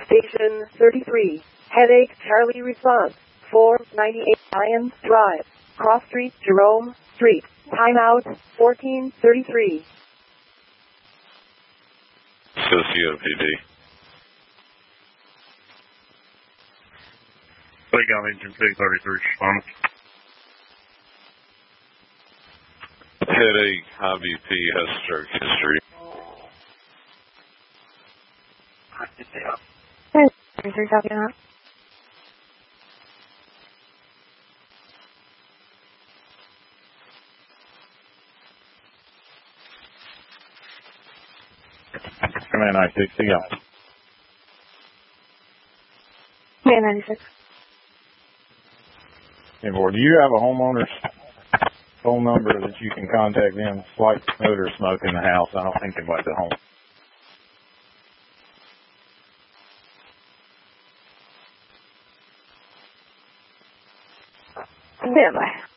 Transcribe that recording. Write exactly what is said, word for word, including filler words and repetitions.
Station thirty-three. Headache Charlie response. four ninety-eight Lions Drive. Cross Street, Jerome Street. Timeout fourteen thirty-three. Socio P D. Take out engine two thirty-three, respond. Headache, high B P, has stroke history. thirty-three, copy that. Command ninety-six, see y'all. Command ninety-six. Hey, boy, do you have a homeowner's phone number that you can contact them? Slight odor smoke in the house. I don't think anybody's at home. Standby.